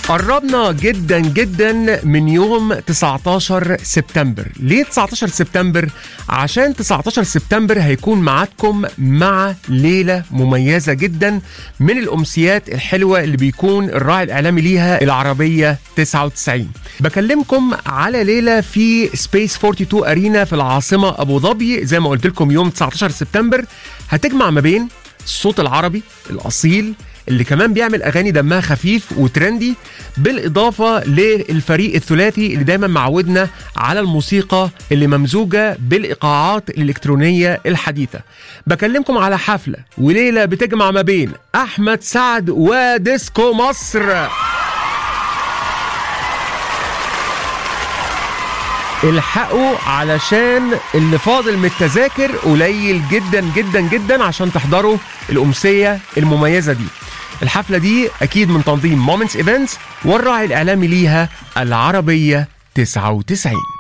قربنا جدا جدا من يوم 19 سبتمبر. ليه 19 سبتمبر؟ عشان 19 سبتمبر هيكون معاكم مع ليلة مميزة جدا من الأمسيات الحلوة اللي بيكون الراعي الإعلامي ليها العربية 99. بكلمكم على ليلة في سبيس 42 أرينا في العاصمة أبو ظبي، زي ما قلت لكم يوم 19 سبتمبر. هتجمع ما بين الصوت العربي الأصيل اللي كمان بيعمل أغاني دمها خفيف وترندي، بالإضافة للفريق الثلاثي اللي دايما معودنا على الموسيقى اللي ممزوجة بالإيقاعات الإلكترونية الحديثة. بكلمكم على حفلة وليلة بتجمع ما بين أحمد سعد وديسكو مصر. الحقوا علشان اللي فاضل من التذاكر قليل جدا جدا جدا عشان تحضروا الأمسية المميزة دي. الحفلة دي أكيد من تنظيم مومنتس إيفنتس، والراعي الإعلامي ليها العربية 99.